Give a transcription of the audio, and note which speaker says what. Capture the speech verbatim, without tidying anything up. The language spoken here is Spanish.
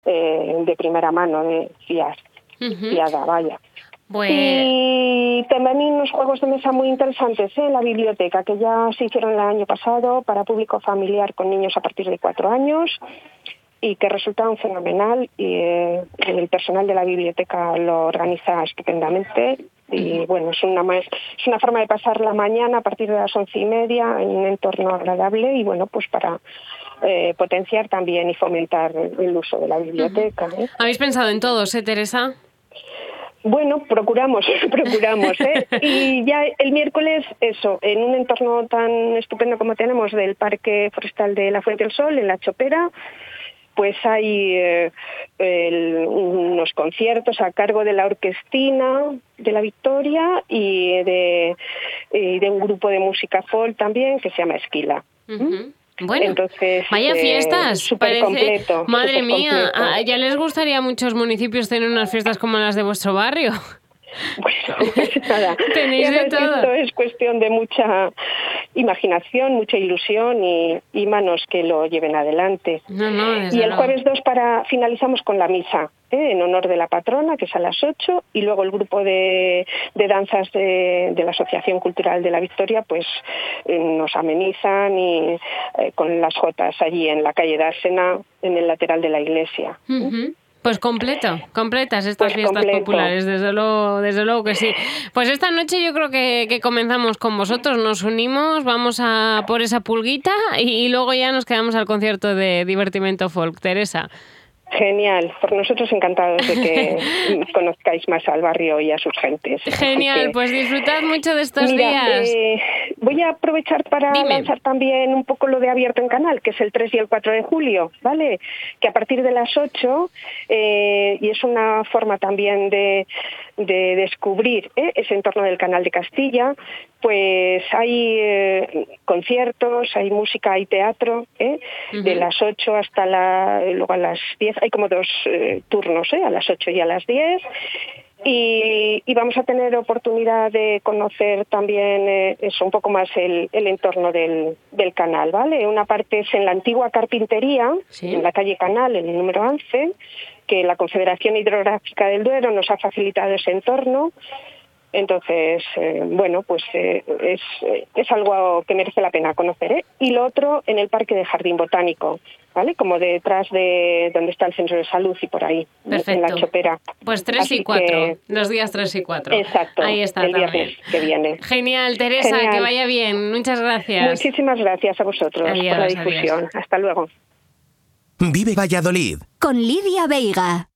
Speaker 1: eh, de primera mano, de fiar, uh-huh. fiada, vaya.
Speaker 2: Pues...
Speaker 1: Y también hay unos juegos de mesa muy interesantes ¿eh? en la biblioteca, que ya se hicieron el año pasado para público familiar con niños a partir de cuatro años y que resultaron fenomenal. Y eh, el personal de la biblioteca lo organiza estupendamente. Y bueno, es una, es una forma de pasar la mañana a partir de las once y media en un entorno agradable y bueno, pues para eh, potenciar también y fomentar el uso de la biblioteca. ¿eh?
Speaker 2: ¿Habéis pensado en todos, eh, Teresa?
Speaker 1: Bueno, procuramos, procuramos, ¿eh? Y ya el miércoles, eso, en un entorno tan estupendo como tenemos del Parque Forestal de la Fuente del Sol, en La Chopera, pues hay eh, el, unos conciertos a cargo de la Orquestina de la Victoria y de, y de un grupo de música folk también que se llama Esquila.
Speaker 2: Uh-huh. Bueno,
Speaker 1: entonces,
Speaker 2: vaya fiestas,
Speaker 1: eh, súper completo.
Speaker 2: Madre
Speaker 1: super
Speaker 2: mía,
Speaker 1: completo.
Speaker 2: Ah, ya les gustaría a muchos municipios tener unas fiestas como las de vuestro barrio.
Speaker 1: Bueno, pues nada,
Speaker 2: tenéis de todo.
Speaker 1: Esto es cuestión de mucha imaginación, mucha ilusión y, y manos que lo lleven adelante.
Speaker 2: No, no, desde
Speaker 1: y el
Speaker 2: luego.
Speaker 1: jueves dos para finalizamos con la misa, ¿eh? en honor de la patrona, que es a las ocho, y luego el grupo de, de danzas de, de la Asociación Cultural de la Victoria pues eh, nos amenizan y eh, con las jotas allí en la calle Dársena, en el lateral de la iglesia.
Speaker 2: Uh-huh. Pues completo, completas estas
Speaker 1: pues
Speaker 2: fiestas
Speaker 1: completo.
Speaker 2: populares, desde luego, desde luego que sí. Pues esta noche yo creo que, que comenzamos con vosotros, nos unimos, vamos a por esa pulguita y, y luego ya nos quedamos al concierto de Divertimento Folk. Teresa.
Speaker 1: Genial, por nosotros encantados de que conozcáis más al barrio y a sus gentes.
Speaker 2: Genial,
Speaker 1: que,
Speaker 2: pues disfrutad mucho de estos
Speaker 1: mira,
Speaker 2: días.
Speaker 1: Eh, voy a aprovechar para
Speaker 2: Dime.
Speaker 1: lanzar también un poco lo de Abierto en Canal, que es el tres y el cuatro de julio, ¿vale? Que a partir de las ocho, eh, y es una forma también de, de descubrir ¿eh? ese entorno del Canal de Castilla, pues hay eh, conciertos, hay música, hay teatro, ¿eh? Uh-huh. De las ocho hasta la, luego a las diez, hay como dos eh, turnos, ¿eh? A las ocho y a las diez. Y, y vamos a tener oportunidad de conocer también eh, eso, un poco más el, el entorno del, del canal, ¿vale? Una parte es en la antigua carpintería, ¿sí? En la calle Canal, en el número once, que la Confederación Hidrográfica del Duero nos ha facilitado ese entorno. Entonces, eh, bueno, pues eh, es, es algo que merece la pena conocer, ¿eh? Y lo otro en el Parque de Jardín Botánico, ¿vale? Como detrás de donde está el centro de salud y por ahí,
Speaker 2: perfecto.
Speaker 1: En La Chopera.
Speaker 2: Pues tres y cuatro, los días tres y cuatro.
Speaker 1: Exacto,
Speaker 2: ahí está
Speaker 1: el
Speaker 2: también.
Speaker 1: viernes que viene.
Speaker 2: Genial, Teresa,
Speaker 1: Genial.
Speaker 2: Que vaya bien. Muchas gracias.
Speaker 1: Muchísimas gracias a vosotros
Speaker 2: adiós,
Speaker 1: por la difusión.
Speaker 2: Adiós.
Speaker 1: Hasta luego.
Speaker 3: Vive Valladolid.
Speaker 4: Con Lidia Veiga.